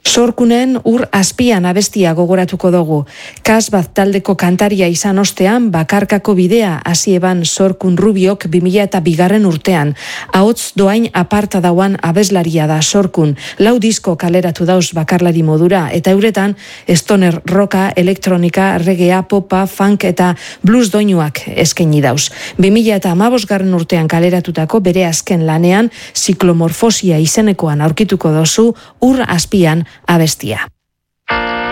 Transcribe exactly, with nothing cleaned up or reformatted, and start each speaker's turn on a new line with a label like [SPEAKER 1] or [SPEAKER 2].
[SPEAKER 1] Sorkunen ur azpian abestia gogoratuko dugu. Kas bat taldeko kantaria izan ostean, bakarkako bidea hasi eban Sorkun Rubiok bi mila eta bigarren urtean. Ahots doain aparta dauan abeslaria da Sorkun. Lau disko kaleratu dauz bakarlari modura, eta euretan stoner roka, elektronika, reggaea, popa, funk eta blues doinuak eskaini dauz. bi mila eta hamabosgarren urtean kaleratutako bere azken lanean, ziklomorfosia izenekoan aurkituko dozu ur azpian abestia.